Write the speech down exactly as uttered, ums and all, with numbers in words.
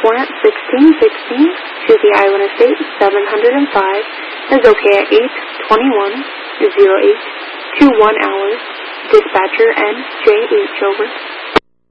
Warrant sixteen sixteen to the Island Estate seven oh five is okay at eight twenty-one oh eight twenty-one hours. Dispatcher N J H over.